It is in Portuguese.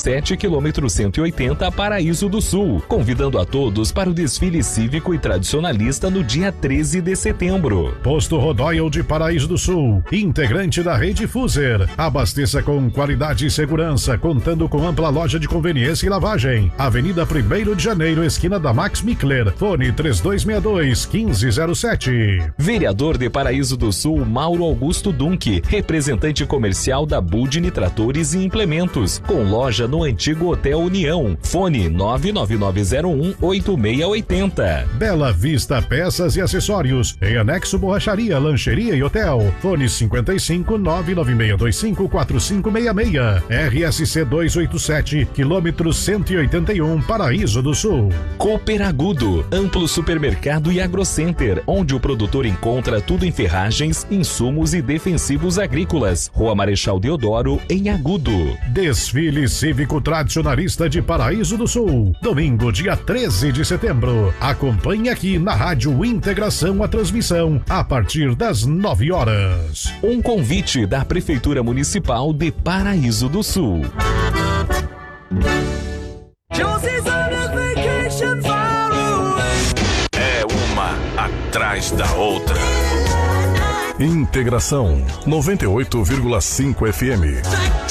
17, quilômetro 180, Paraíso do Sul, convidando a todos para o desfile cívico e tradicionalista no dia 13 de setembro. Posto Rodoyle de Paraíso do Sul, integrante da rede Fuser. Abasteça com qualidade e segurança, contando com ampla loja de conveniência e lavagem. Avenida 1º de Janeiro, esquina da Max Mickler. Fone 3262-1507. Vereador de Paraíso do Sul, Mauro Augusto Dunque, representante comercial da Budini Tratores e Implementos, com loja no antigo Hotel União. Fone 99901-8680. Bela Vista Peças e Acessórios, em anexo borracharia, lancheria e hotel. Fone 55-99625-4566. RSC 287, quilômetro 181, Paraíso do Sul. Cooper Agudo, amplo supermercado e agrocenter, onde o produtor encontra tudo em ferragens, insumos e defensivos agrícolas. Rua Marechal Deodoro, em Agudo. Desfile Cívico Tradicionalista de Paraíso do Sul, domingo, dia 13 de setembro. Acompanhe aqui na Rádio Integração a transmissão a partir das 9 horas. Um convite da Prefeitura Municipal de Paraíso do Sul. É uma atrás da outra. Integração 98,5 FM.